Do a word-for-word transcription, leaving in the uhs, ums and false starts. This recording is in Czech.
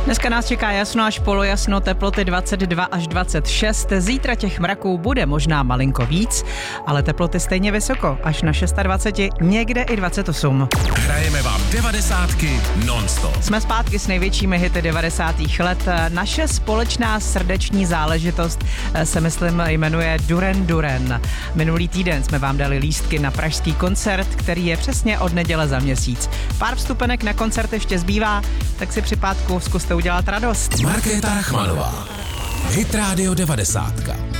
Dneska nás čeká jasno až polojasno, teploty dvacet dva až dvacet šest. Zítra těch mraků bude možná malinko víc, ale teploty stejně vysoko, až na dvacet šest, někde i dvacet osm. Hrajeme vám devadesátky non-stop. Jsme zpátky s největšími hity devadesátých let. Naše společná srdeční záležitost se, myslím, jmenuje Duran Duran. Minulý týden jsme vám dali lístky na pražský koncert, který je přesně od neděle za měsíc. Pár vstupenek na koncert ještě zbývá, tak si při pátku zkuste udělat radost. Markéta Rachmanová, Hit Radio devadesátka.